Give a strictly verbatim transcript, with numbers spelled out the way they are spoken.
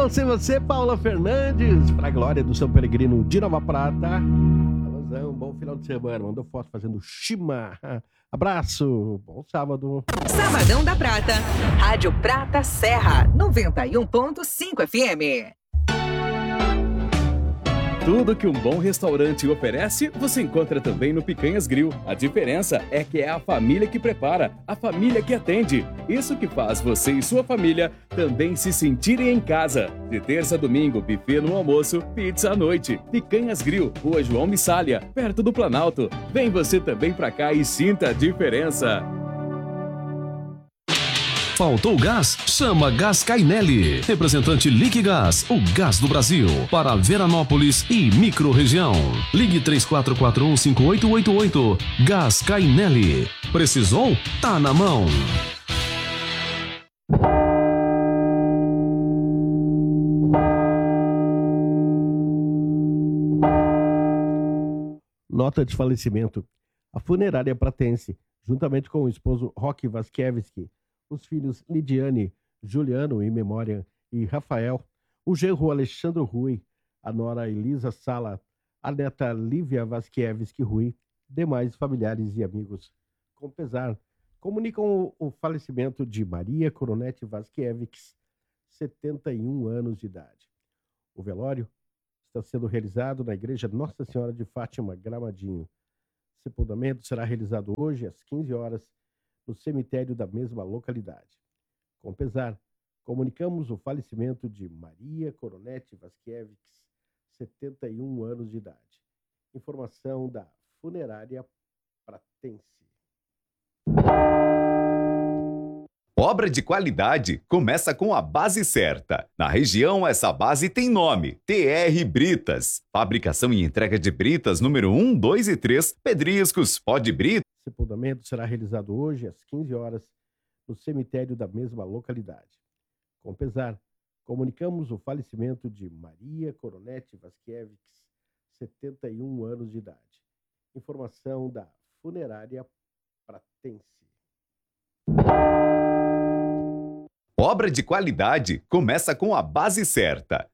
Eu, sem você, Paula Fernandes, para a glória do São Peregrino de Nova Prata. Um bom final de semana. Mandou foto fazendo chima. Abraço. Bom sábado. Sabadão da Prata. Rádio Prata Serra. noventa e um ponto cinco F M. Tudo que um bom restaurante oferece, você encontra também no Picanhas Grill. A diferença é que é a família que prepara, a família que atende. Isso que faz você e sua família também se sentirem em casa. De terça a domingo, buffet no almoço, pizza à noite. Picanhas Grill, Rua João Missália, perto do Planalto. Vem você também pra cá e sinta a diferença. Faltou gás? Chama Gás Cainelli. Representante Liquigás, o gás do Brasil. Para Veranópolis e microrregião. Ligue três quatro quatro um, cinco oito oito oito. Gás Cainelli. Precisou? Tá na mão. Nota de falecimento. A funerária pratense, juntamente com o esposo Roque Vasquevski, os filhos Lidiane, Juliano em memória e Rafael, o genro Alexandre Rui, a nora Elisa Sala, a neta Lívia Vasquevski Rui, demais familiares e amigos. Com pesar, comunicam o, o falecimento de Maria Coronete Vasquevski, setenta e um anos de idade. O velório está sendo realizado na Igreja Nossa Senhora de Fátima, Gramadinho. O sepultamento será realizado hoje às quinze horas, no cemitério da mesma localidade. Com pesar, comunicamos o falecimento de Maria Coronete Vasquevski, setenta e um anos de idade. Informação da funerária pratense. Obra de qualidade começa com a base certa. Na região, essa base tem nome: T R Britas. Fabricação e entrega de britas número um, dois e três, pedriscos, pó de brita. O sepultamento será realizado hoje às quinze horas, no cemitério da mesma localidade. Com pesar, comunicamos o falecimento de Maria Coronete Vasquevski, setenta e um anos de idade. Informação da funerária pratense. Obra de qualidade começa com a base certa.